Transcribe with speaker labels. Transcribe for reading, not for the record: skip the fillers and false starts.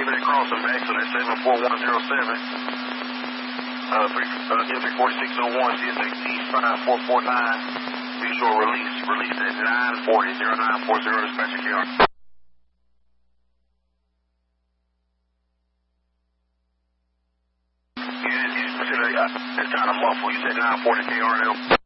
Speaker 1: 2-minute crossing back, so that's 74107. M34601, CSX East 5449. Visual release. Release at 940, 0940, dispatcher KR. Yeah, it's kind of muffled. You said 940 KRL.